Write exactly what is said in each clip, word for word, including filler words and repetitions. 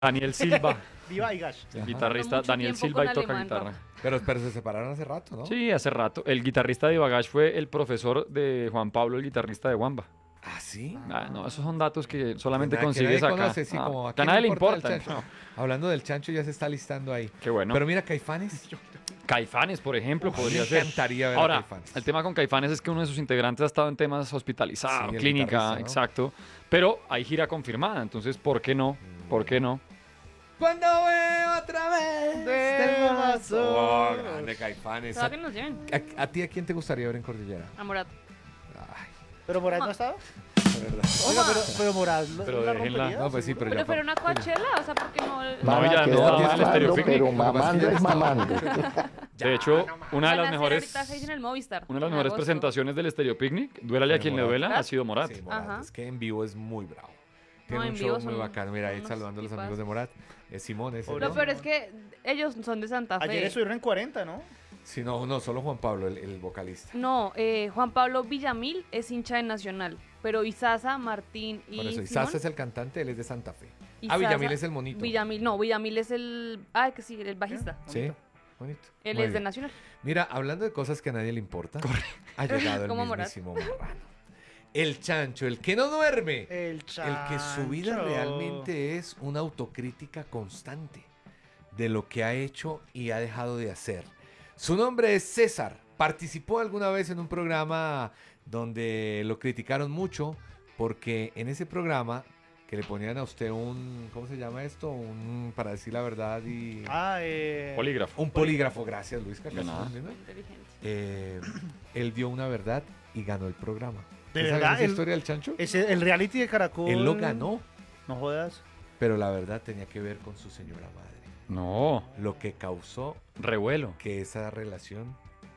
Daniel Silva, Viva Igash. el Ajá. guitarrista Mucho Daniel tiempo Silva y con toca alemán, guitarra. Rafa. Pero, pero se separaron hace rato, ¿no? Sí, hace rato. El guitarrista de Bagash fue el profesor de Juan Pablo, el guitarrista de Wamba. ¿Ah, sí? Ah, no, esos son datos que solamente Que nadie- que consigues nadie acá. conoce, sí, Ah, como, ¿a que a quién nadie le el importa. chancho? No. Hablando del chancho, ya se está listando ahí. Qué bueno. Pero mira, Caifanes. Caifanes, por ejemplo, Uf, podría me ser. encantaría ver a Ahora, Caifanes. el tema con Caifanes es que uno de sus integrantes ha estado en temas hospitalizados, Sí, el clínica, guitarrista, ¿no? exacto. Pero hay gira confirmada, entonces, ¿por qué no? ¿Por qué no? Cuando veo otra vez del vaso. Oh, grande Caifanes. Todo ¿A, que nos lleven. a- a ti a quién te gustaría ver en Cordillera? A Morat. Ay, Pero Morad no ha estado. de verdad. Oiga, pero, pero Morad lo- Pero la déjenla. rompería, No, pues sí, seguro. pero Pero ya. fueron a Coachella, o sea, porque no. No, ya no estaba estaba en el Estéreo Picnic. Picnic. pero mamando es mamando. De hecho, una de Van a las hacer mejores, ahorita seis en el Movistar. una de las en mejores agosto. presentaciones del Estéreo Picnic, duélale a Fue quien le Morat. duela, ha sido Morat. Sí, Morat. Ajá. Es que en vivo es muy bravo. Tiene No, un en show vivo muy son bacano. Mira, ahí unos saludando a los tipazos. amigos de Morat. Es Simón, ese. Hola. Lo peor es que ellos son de Santa Fe. Ayer estuvieron en cuarenta, ¿no? Sí, no, no, solo Juan Pablo, el, el vocalista. No, eh, Juan Pablo Villamil es hincha de Nacional, pero Isaza, Martín y Por eso, Simón, Isaza es el cantante, él es de Santa Fe. Ah, Isaza- Villamil es el monito. Villamil, no, Villamil es el, ah, que sí, el bajista. Sí, bonito. Él Muy es de bien. Nacional. Mira, hablando de cosas que a nadie le importa, ha llegado el Como Morat. mismísimo marrano. El chancho, el que no duerme. El El que su vida chancho. realmente es una autocrítica constante de lo que ha hecho y ha dejado de hacer. Su nombre es César. Participó alguna vez en un programa donde lo criticaron mucho porque en ese programa que le ponían a usted un, ¿cómo se llama esto? Un, para decir la verdad y... Ah, eh. Polígrafo. Un polígrafo, gracias Luis. De nada. Inteligente. Eh, él dio una verdad y ganó el programa. ¿De ¿Usted sabe verdad? esa El- historia del chancho? Ese, el reality de Caracol. Él lo ganó, No jodas. pero la verdad tenía que ver con su señora madre. No, Lo que causó revuelo. que esa relación,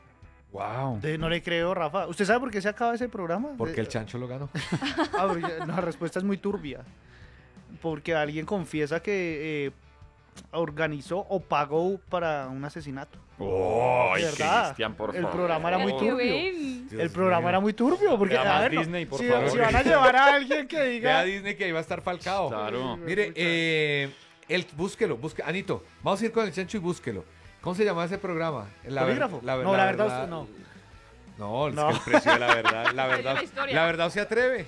Wow. De- no le creo, Rafa. ¿Usted sabe por qué se acaba ese programa? porque De- el chancho lo ganó. Ah, pero ya- no, la respuesta es muy turbia. Porque alguien confiesa que eh, organizó o pagó para un asesinato. Oh, De verdad. Cristian, por El favor. programa era muy ¿Qué turbio. ven? Dios el programa mío. era muy turbio. Porque, Vea más a ver, no, Disney, por si, favor. si van a llevar a alguien que Ve a diga. Disney que ahí va a estar Falcao. Claro. Mire, eh, el, búsquelo, busque, Anito, vamos a ir con el chancho y búsquelo. ¿Cómo se llama ese programa? La ver- ¿Polígrafo? la, No, la verdad usted no. No, es No. que el precio de la verdad, la verdad, la historia. la verdad se atreve.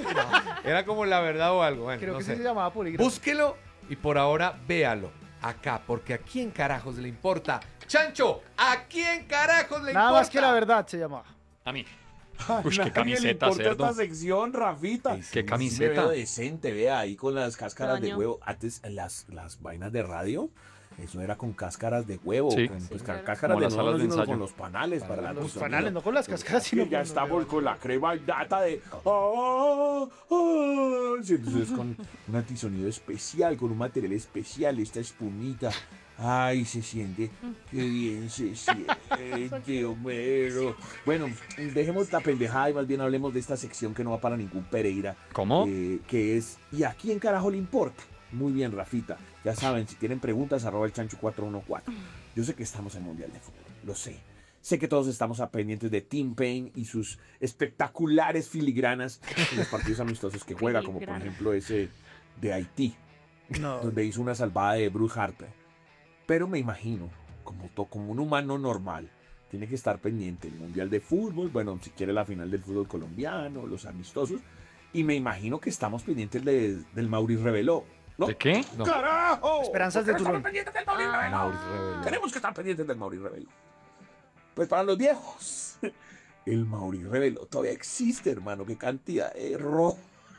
Era como la verdad o algo. Bueno, Creo no que sé. sí se llamaba polígrafo. Búsquelo y por ahora véalo acá, porque a quién carajos le importa. Chancho, ¿a quién carajos le Nada importa? más que la verdad se llamaba. A mí. Uy, Ush, qué camiseta, cerdo. esta sección, Rafita. Sí, sí, Qué sí, Me camiseta. veo decente, vea, ahí con las cáscaras de Daño. huevo. Antes, las, las vainas de radio, eso era con cáscaras de huevo. Sí. Con, pues, Sí, ca- claro. cáscaras Como de las no, salas no, de sino ensayo. con los panales para la Los luz, panales, no con las cáscaras, Es sino que ya con- estamos con la crema data de. ah, ah, sí, entonces con un antisonido especial, con un material especial, esta espumita. Ay, se siente, qué bien se siente, Homero. Bueno, dejemos la pendejada y más bien hablemos de esta sección que no va para ningún Pereira. ¿Cómo? eh, que es, ¿y a quién carajo le importa? Muy bien, Rafita. Ya saben, si tienen preguntas, arroba el chancho cuatro uno cuatro. Yo sé que estamos en Mundial de Fútbol, lo sé. Sé que todos estamos a pendientes de Tim Payne y sus espectaculares filigranas en los partidos amistosos que juega, como por Filigrana. ejemplo ese de Haití, No. donde hizo una salvada de Bruce Harper. Pero me imagino, como, to- como un humano normal, tiene que estar pendiente el Mundial de Fútbol, bueno, si quiere la final del fútbol colombiano, los amistosos, y me imagino que estamos pendientes de- del Mauri Reveló. ¿No? ¿De qué? No. ¡Carajo! Esperanzas de ¿Por qué Turón. estamos pendientes del Mauri Reveló? Mauricio Reveló. Tenemos que estar pendientes del Mauri Reveló. Pues para los viejos, el Mauri Reveló todavía existe, hermano. Qué cantidad de error.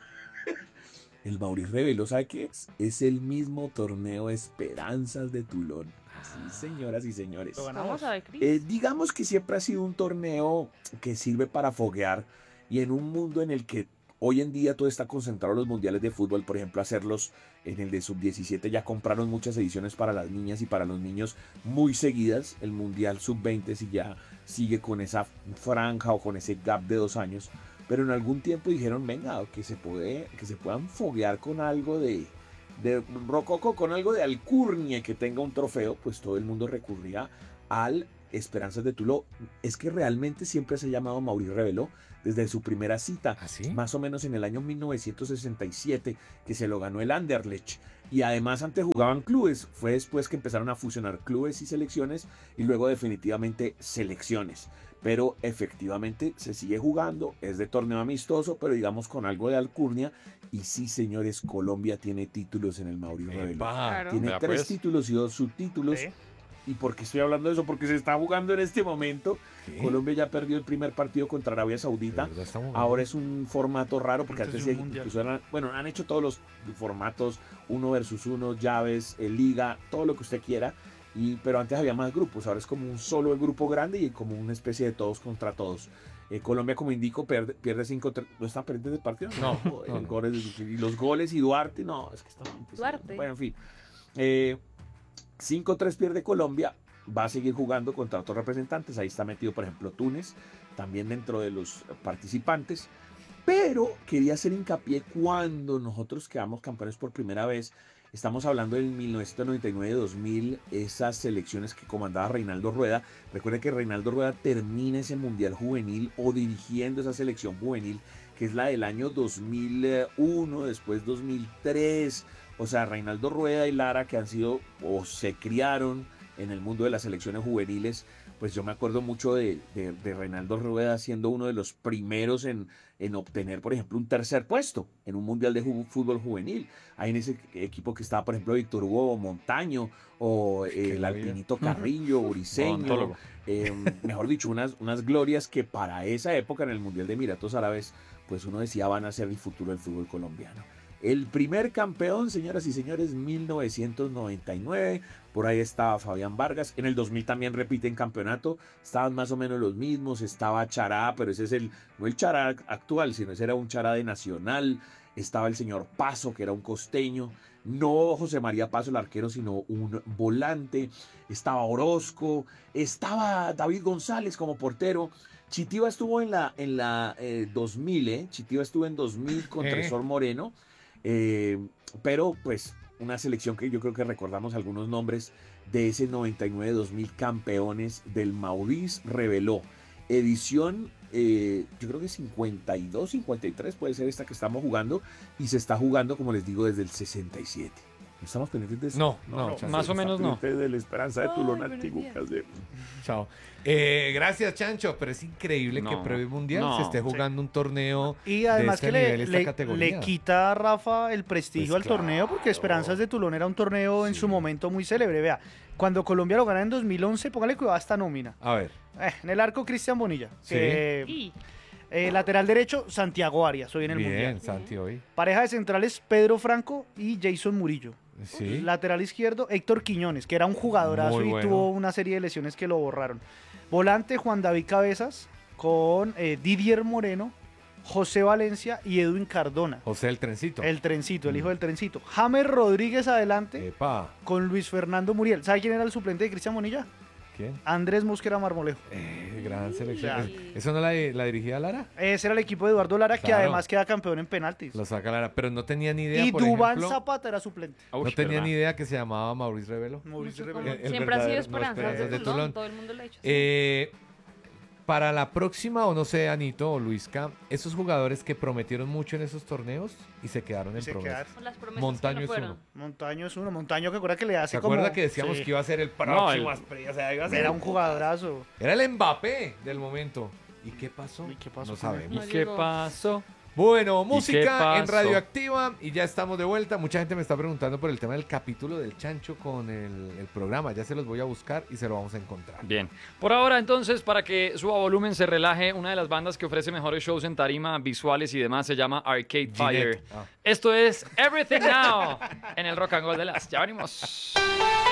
El Mauri Reveló, ¿sabe qué es? Es el mismo torneo Esperanzas de Tulón. Sí, señoras y señores. Lo ganamos. Vamos a ver, Cris. Eh, digamos que siempre ha sido un torneo que sirve para foguear y en un mundo en el que hoy en día todo está concentrado en los mundiales de fútbol, por ejemplo, hacerlos en el de sub diecisiete, ya compraron muchas ediciones para las niñas y para los niños muy seguidas. El mundial sub veinte si ya sigue con esa franja o con ese gap de dos años, pero en algún tiempo dijeron, venga, que se, puede, que se puedan foguear con algo de, de rococo, con algo de alcurnia que tenga un trofeo, pues todo el mundo recurría al Esperanzas de Tuló. Es que realmente siempre se ha llamado Maurice Reveló desde su primera cita, ¿Ah, sí? más o menos en el año mil novecientos sesenta y siete, que se lo ganó el Anderlecht. Y además antes jugaban clubes, fue después que empezaron a fusionar clubes y selecciones y luego definitivamente selecciones. Pero efectivamente se sigue jugando, es de torneo amistoso, pero digamos con algo de alcurnia. Y sí, señores, Colombia tiene títulos en el Mauricio Reveló. Epa. Claro. Tiene Vea, tres pues. títulos y dos subtítulos. Sí. ¿Y por qué estoy hablando de eso? Porque se está jugando en este momento. ¿Qué? Colombia ya perdió el primer partido contra Arabia ¿De Saudita. verdad estamos jugando? Ahora es un formato raro porque Este antes es un sí, mundial. incluso eran- bueno, han hecho todos los formatos, uno versus uno, llaves, eh, liga, todo lo que usted quiera. Y, pero antes había más grupos, ahora es como un solo el grupo grande y como una especie de todos contra todos. Eh, Colombia, como indico, pierde, pierde cinco tres. ¿No están perdiendo el partido? No, Joder, no, no. goles- y los goles y Duarte, no, es que está Duarte. Bueno, en fin. Eh, cinco tres pierde Colombia. Va a seguir jugando contra otros representantes. Ahí está metido, por ejemplo, Túnez, también dentro de los participantes. Pero quería hacer hincapié cuando nosotros quedamos campeones por primera vez. Estamos hablando del mil novecientos noventa y nueve dos mil, esas selecciones que comandaba Reinaldo Rueda. Recuerde que Reinaldo Rueda termina ese Mundial Juvenil o dirigiendo esa selección juvenil, que es la del año dos mil uno, después dos mil tres. O sea, Reinaldo Rueda y Lara, que han sido o se criaron en el mundo de las selecciones juveniles, pues yo me acuerdo mucho de, de, de Reinaldo Rueda siendo uno de los primeros en, en obtener, por ejemplo, un tercer puesto en un mundial de ju- fútbol juvenil. Ahí en ese equipo que estaba, por ejemplo, Víctor Hugo Montaño o eh, Qué el vida. Alpinito Carrillo, Briseño, Odontólogo. eh, mejor dicho, unas, unas glorias que para esa época en el Mundial de Emiratos Árabes, pues uno decía van a ser el futuro del fútbol colombiano. El primer campeón, señoras y señores, mil novecientos noventa y nueve. Por ahí estaba Fabián Vargas. En el dos mil también repiten campeonato. Estaban más o menos los mismos. Estaba Chará, pero ese es el, no el Chará actual, sino ese era un Chará de Nacional. Estaba el señor Paso, que era un costeño. No José María Paso, el arquero, sino un volante. Estaba Orozco. Estaba David González como portero. Chitiva estuvo en la, en la eh, dos mil, ¿eh? Chitiva estuvo en dos mil con Eh. Tresor Moreno. Eh, pero pues una selección que yo creo que recordamos algunos nombres de ese noventa y nueve dos mil campeones del Maurice Reveló. Edición, eh, yo creo que cincuenta y dos, cincuenta y tres puede ser esta que estamos jugando. Y se está jugando, como les digo, desde el sesenta y siete. ¿No estamos pendientes de eso? No, no, Chancho. más o menos no. De la esperanza de Ay, Tulón buenos antiguo días. que hacemos. Chao. Eh, gracias, Chancho, pero es increíble que No, previo mundial no. se esté jugando un torneo Y además este que le, nivel, esta le- categoría. le quita a Rafa el prestigio Pues al torneo, porque claro. Esperanzas de Tulón era un torneo en Sí. su momento muy célebre. Vea, cuando Colombia lo gana en dos mil once, póngale cuidado a esta nómina. A ver, Eh, en el arco, Cristian Bonilla. Sí. que, Y eh, lateral derecho, Santiago Arias, hoy en el bien, Mundial. Santi, hoy. Pareja de centrales, Pedro Franco y Jason Murillo. Sí. Lateral izquierdo, Héctor Quiñones, que era un jugadorazo Muy y bueno. tuvo una serie de lesiones que lo borraron. Volante, Juan David Cabezas, con eh, Didier Moreno, José Valencia y Edwin Cardona. José el Trencito. El trencito, el Mm. hijo del trencito. James Rodríguez adelante Epa, con Luis Fernando Muriel. ¿Sabe quién era el suplente de Cristian Bonilla? ¿quién? Andrés Mosquera Marmolejo. Eh, gran selección. Sí. ¿Eso no la, la dirigía Lara? Ese era el equipo de Eduardo Lara, que Claro. además queda campeón en penaltis. Lo saca Lara, pero no tenía ni idea, Y por Dubán ejemplo, Zapata era suplente. no Uy, tenía ¿verdad? ni idea que se llamaba Maurice Reveló. Mauricio mucho como- Revelo. El siempre ha sido verdadero- no, Esperanzas Esperanzas de de Tulón. Tulón. Todo el mundo lo ha hecho. así. Eh, para la próxima, o no sé, Anito o Luisca, esos jugadores que prometieron mucho en esos torneos y se quedaron Y en se promesa. quedaron. Con las promesas Montaño que es no fueron. uno. Montaño es uno. Montaño que acuerda que le hace ¿Se como... acuerda que decíamos Sí. que iba a ser el próximo el- Asprilla? O sea, iba a ser Era el- un jugadorazo. Era el Mbappé del momento. ¿Y qué pasó? ¿Y qué pasó No con él? sabemos. ¿Y qué pasó? Bueno, música en pasó? Radioactiva y ya estamos de vuelta. Mucha gente me está preguntando por el tema del capítulo del Chancho con el, el programa. Ya se los voy a buscar y se lo vamos a encontrar. Bien. Por ahora, entonces, para que suba volumen, se relaje, una de las bandas que ofrece mejores shows en tarima, visuales y demás, se llama Arcade Fire. Ginette. Ah. Esto es Everything Now en el Rock and Roll de las. Ya venimos.